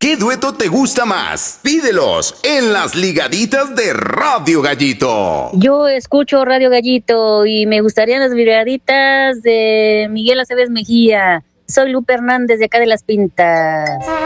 ¿Qué dueto te gusta más? Pídelos en las ligaditas de Radio Gallito. Yo escucho Radio Gallito y me gustarían las ligaditas de Miguel Aceves Mejía. Soy Lupe Hernández de acá de Las Pintas.